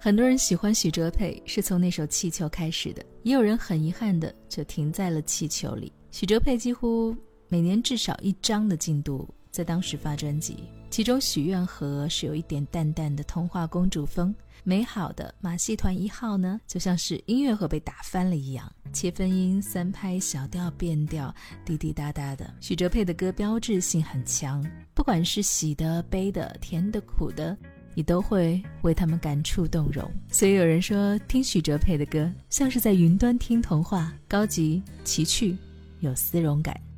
很多人喜欢许哲佩是从那首《气球》开始的，也有人很遗憾的就停在了《气球》里。许哲佩几乎每年至少1张的进度在当时发专辑，其中《许愿河》是有一点淡淡的童话公主风，美好的马戏团1号呢，就像是音乐盒被打翻了一样，切分音、3拍、小调、变调，滴滴答答的。许哲佩的歌标志性很强，不管是喜的、悲的、甜的、苦的，你都会为他们感触动容。所以有人说，听许哲佩的歌像是在云端听童话，高级、奇趣，有丝绒感。